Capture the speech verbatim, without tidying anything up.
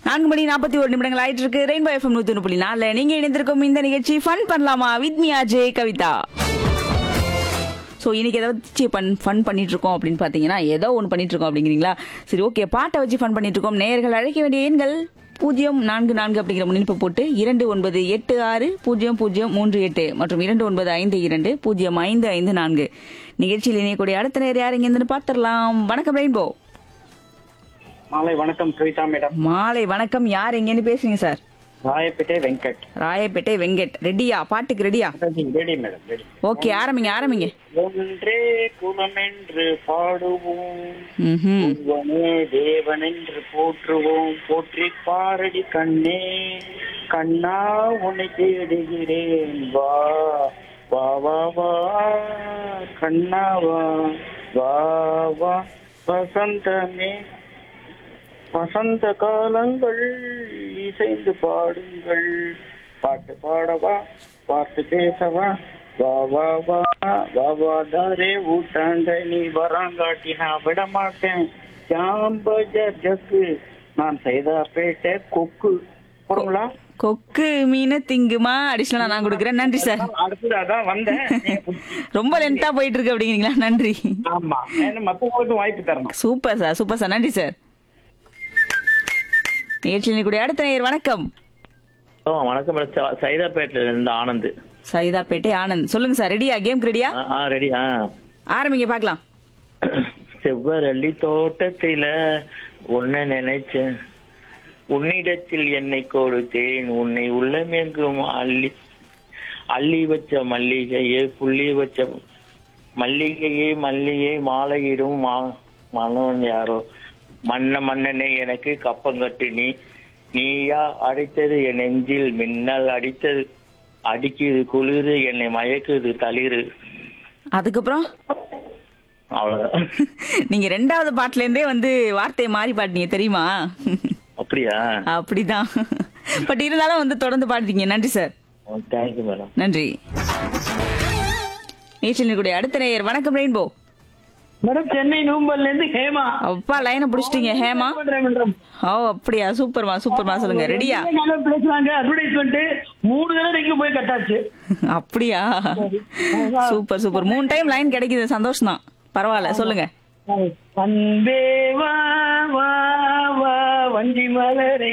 நான்கு மணி நாற்பத்தி ஒரு நிமிடங்கள் ஆயிட்டு இருக்கு. ரெயின்போ எஃப்எம் நூத்தி ஒன்று புள்ளி நாலு நீங்க இணைந்திருக்கும் இந்த நிகழ்ச்சி ஃபன் பண்ணலாமா with me Ajay Kavitha. So இன்னைக்கு எதை வச்சு பண் ஃபன் பண்ணிட்டு இருக்கோம் அப்படின்னு பார்த்தீங்கன்னா ஏதோ ஒன்று பண்ணிட்டு இருக்கோம் அப்படிங்கிறீங்களா? சரி, ஓகே, பாட்டை வச்சு ஃபன் பண்ணிட்டு இருக்கோம். நேயர்கள் அழைக்க வேண்டிய எண்கள் பூஜ்ஜியம் நான்கு நான்கு அப்படிங்கிற முன்னிப்பு போட்டு இரண்டு ஒன்பது எட்டு ஆறு பூஜ்ஜியம் பூஜ்ஜியம் மூன்று எட்டு மற்றும் இரண்டு ஒன்பது ஐந்து இரண்டு பூஜ்ஜியம் ஐந்து ஐந்து நான்கு. நிகழ்ச்சியில் இணையக்கூடிய அடுத்த நேர் யார் இருந்து பார்த்துடலாம். வணக்கம் ரெயின்போ. மாலை வணக்கம் கவிதா மேடம். மாலை வணக்கம். யார் எங்கேன்னு பேசுறீங்க சார்? ராயப்பேட்டை வெங்கட். ராயப்பேட்டை வெங்கட். ரெடியா? பாட்டுக்கு ரெடியா? Ready madam, ready. ஓகே, ஆரம்பிங்க ஆரம்பிங்க. ஒன்றே குலம் என்று பாடுவோம், ம்ஹும். ஒருவனே தேவன் என்று போற்றுவோம். போற்றி பாரடி கண்ணே, கண்ணா உன்னை தேடுகிறேன். வா வா வா வா கண்ணா வா வா வா. வசந்தமே வசந்த காலங்கள் இசைந்து பாடுங்கள். பாட்டு பாடவா பாட்டு பேசவா. வா வா வா வா வா தாரே ஊட்டாண்ட நீ வராங்காட்டி நான் விட மாட்டேன். ஜாம்பஜர் ஜக்கு நான் சைதாப்பேட்டை கொக்கு. போடுங்களா? கொக்கு மீன் திங்குமா? அடிஷனலா நான் கொடுக்குறேன். நன்றி சார். அடுத்தது அதான் வந்தேன். ரொம்ப லென்த்தா போயிட்டு இருக்கு அப்படிங்கிறீங்களா? நன்றி. ஆமா, மத்தவங்களுக்கும் வாய்ப்பு தரணும். சூப்பர் சார், சூப்பர் சார், நன்றி சார். நிகழ்ச்சியில் கூடிய அடுத்த நேயர் வணக்கம். ஓ வணக்கம் மேடம். சைதாப்பேட்டையில இருந்து ஆனந்த். சைதாப்பேட்டை ஆனந்த். சொல்லுங்க சார், ரெடியா? கேம்க்கு ரெடியா? ஆ ரெடி. ஆ ஆரம்பிங்க பார்க்கலாம். செவ்வரளி தோட்டத்தில உன்னை நினைச்சேன், உன்னிடத்தில் என்னை கொடுத்தேன், உன்னை உள்ளமெங்கும் அள்ளி அள்ளி வச்ச மல்லிகையே புள்ளி வச்ச மல்லிகையே மல்லிகை மாலையிடும் மா மனோன் யாரோ மன்ன மன்னனே எனக்கு கப்பங்கட்டு நீ நீயா அடித்தது என் நெஞ்சில் மின்னல் அடித்தது அடிக்குது குளிரு என்னை மயக்குது தளிரு. அதுக்கப்புறம் அவ்வளவுதான். நீங்க ரெண்டாவது பாட்டுல இருந்தே வந்து வார்த்தையை மாறி பாட்டீங்க தெரியுமா? அப்படியா? அப்படிதான். பட் இருந்தாலும் வந்து தொடர்ந்து பாடுறீங்க. நன்றி சார். Thank you madam. நன்றி. நீச்சல் கூடிய அடுத்த நேயர் வணக்கம் ரெயின்போ. மேடம், சென்னை நூம்பல்ல இருந்து ஹேமா. அப்பா லைனை புடிச்சிட்டீங்க ஹேமா. ஓ அப்படியா? சூப்பர்மா சூப்பர்மா. சொல்லுங்க, ரெடியா? பேசுறாங்க அட்வர்டைஸ்மெண்ட் மூணு தடவை இங்க போய் கட்டாச்சு. அப்படியா? Super super. மூணு டைம் லைன் கிடைக்குது, சந்தோஷம் தான். பரவாயில்ல, சொல்லுங்க. அன்பே வா வா வா வஞ்சி மலரே